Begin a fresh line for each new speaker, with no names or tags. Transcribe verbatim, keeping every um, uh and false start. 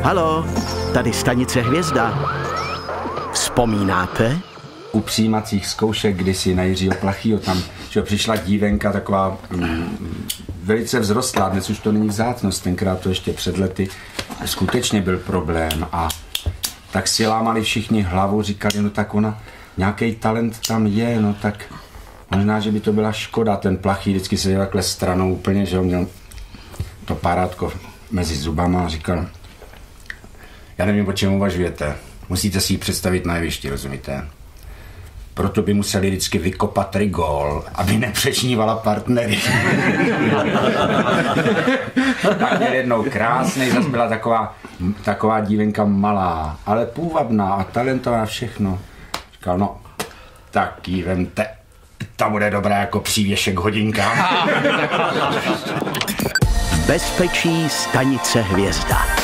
Halo, tady stanice Hvězda. Vzpomínáte?
U přijímacích zkoušek kdysi na Jiřího Plachýho tam že přišla dívenka taková mm, velice vzrostlá, dnes už to není vzácnost, tenkrát to ještě před lety skutečně byl problém a tak si lámali všichni hlavu, říkali, no tak ona, nějaký talent tam je, no tak možná, že by to byla škoda, ten Plachý vždycky seděl takhle stranou úplně, že on měl to parátko mezi zubama a říkal, já nevím, o čem uvažujete, musíte si ji představit na jevišti, rozumíte? Proto by museli vždycky vykopat rigol, aby nepřečnívala partnery. Tak měl jednou krásnej, zase byla taková, taková dívenka malá, ale půvabná a talentovaná všechno. Říkal, no, tak jí vemte, ta bude dobrá jako přívěšek hodinka.
V bezpečí stanice Hvězda.